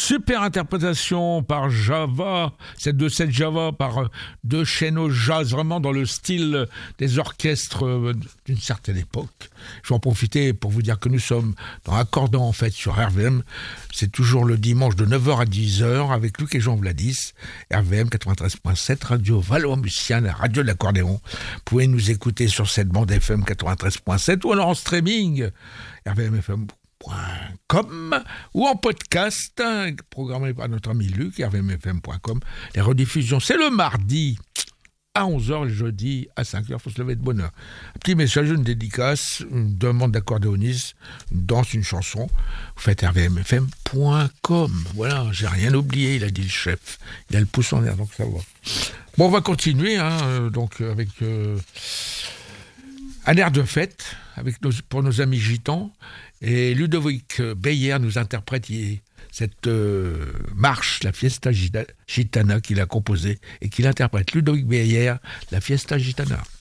Super interprétation par Java, cette Java par deux chaînes jazz, vraiment dans le style des orchestres d'une certaine époque. Je vais en profiter pour vous dire que nous sommes dans Accordant en fait sur RVM. C'est toujours le dimanche de 9h à 10h avec Luc et Jean Vladis. RVM 93.7, Radio Valois-Muciane, la radio de l'accordéon. Vous pouvez nous écouter sur cette bande FM 93.7 ou alors en streaming rvmfm.com ou en podcast programmé par notre ami Luc, rvmfm.com. Les rediffusions, c'est le mardi à 11h, le jeudi à 5h, il faut se lever de bonne heure. Un petit message, une dédicace, une demande d'accordéoniste, une danse, une chanson. Vous faites rvmfm.com. Voilà, j'ai rien oublié, il a dit le chef. Il a le pouce en l'air, donc ça va. Bon, on va continuer donc avec un air de fête pour nos amis gitans. Et Ludovic Beyer nous interprète cette marche, la Fiesta Gitana, qu'il a composée et qu'il interprète. Ludovic Beyer, la Fiesta Gitana.